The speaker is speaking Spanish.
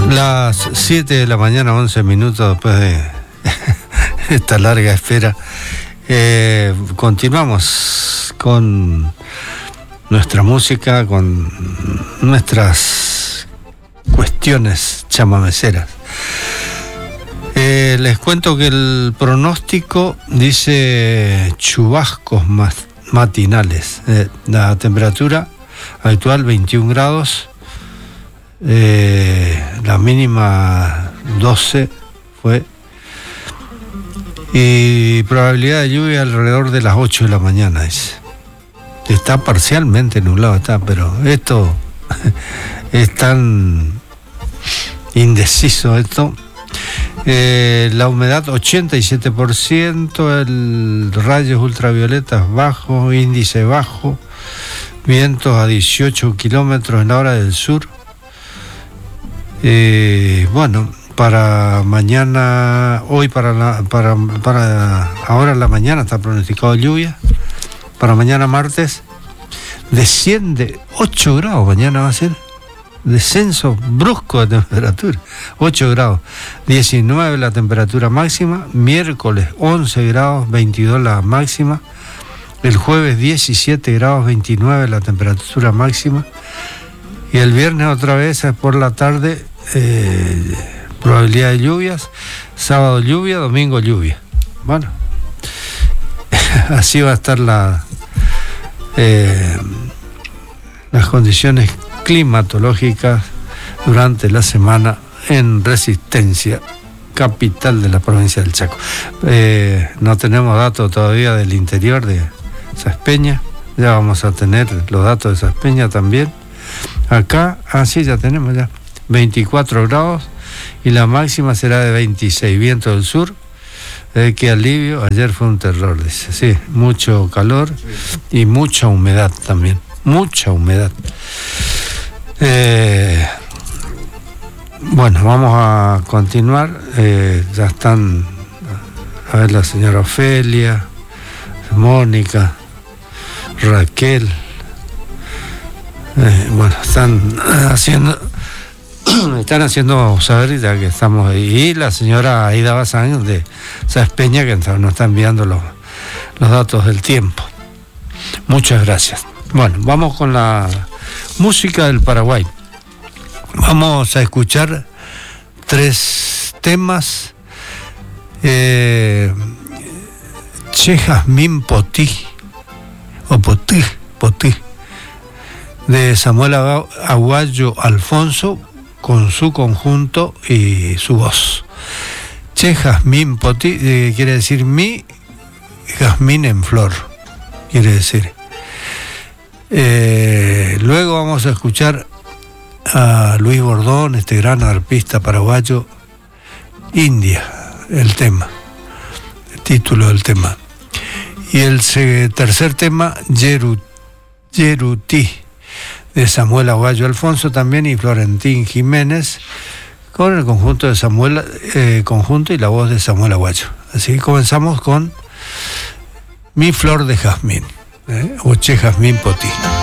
Las 7 de la mañana, 11 minutos después de esta larga espera. Continuamos con nuestra música, con nuestras cuestiones chamameceras. Les cuento que el pronóstico dice chubascos matinales. La temperatura actual 21 grados. La mínima 12 fue, y probabilidad de lluvia alrededor de las 8 de la mañana. Está parcialmente nublado, pero esto es tan indeciso esto. La humedad 87%, el rayos ultravioletas bajo, índice bajo, vientos a 18 kilómetros en la hora del sur. Bueno, para mañana, hoy para ahora en la mañana está pronosticado lluvia. Para mañana martes desciende 8 grados, mañana va a ser descenso brusco de temperatura, 8 grados, 19 la temperatura máxima, miércoles 11 grados, 22 la máxima, el jueves 17 grados, 29 la temperatura máxima, y el viernes otra vez por la tarde probabilidad de lluvias, sábado lluvia, domingo lluvia. Bueno, así va a estar las condiciones climatológicas durante la semana en Resistencia, capital de la provincia del Chaco. No tenemos datos todavía del interior de Saspeña, ya vamos a tener los datos de Saspeña también. Acá, sí, ya tenemos ya 24 grados y la máxima será de 26, viento del sur. Qué alivio, ayer fue un terror, dice, sí, mucho calor y mucha humedad también, mucha humedad. Bueno, vamos a continuar. Ya están, a ver, la señora Ofelia, Mónica, Raquel. Bueno, están haciendo saber ya que estamos ahí. Y la señora Aida Bazán de Saspeña, que nos está enviando los datos del tiempo. Muchas gracias. Bueno, vamos con la música del Paraguay. Vamos a escuchar 3 temas. Che Jazmín Potí, o Potí, de Samuel Aguayo Alfonso, con su conjunto y su voz. Che Jazmín Potí quiere decir mi jazmín en flor, quiere decir. Luego vamos a escuchar a Luis Bordón, este gran arpista paraguayo, India, el tema, el título del tema. Y el tercer tema, Yerutí, de Samuel Aguayo Alfonso también y Florentín Jiménez, con el conjunto de Samuel, conjunto y la voz de Samuel Aguayo. Así que comenzamos con Mi Flor de Jazmín, o Che Jazmín Potí.